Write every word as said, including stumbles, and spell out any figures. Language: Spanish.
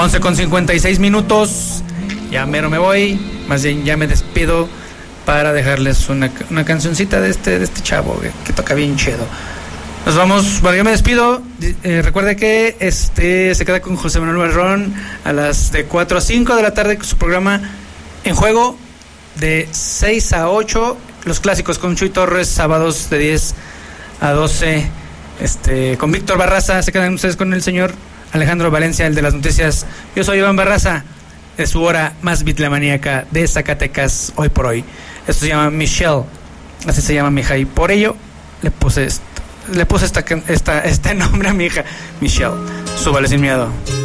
once con cincuenta y seis minutos. Ya mero me voy. Más bien ya me despido para dejarles una, una cancioncita de este, de este chavo que, que toca bien chido. Nos vamos, bueno, yo me despido. Eh, recuerde que este se queda con José Manuel Ron a las de cuatro a cinco de la tarde con su programa En Juego, de seis a ocho, los clásicos con Chuy Torres, sábados de diez a doce, este, con Víctor Barraza. Se quedan ustedes con el señor Alejandro Valencia, el de las noticias. Yo soy Iván Barraza, de su hora más bitlemaníaca de Zacatecas hoy por hoy. Esto se llama Michelle, así se llama mi hija, y por ello le puse esto. Le puse esta, esta, este nombre a mi hija, Michelle. Súbale sin miedo.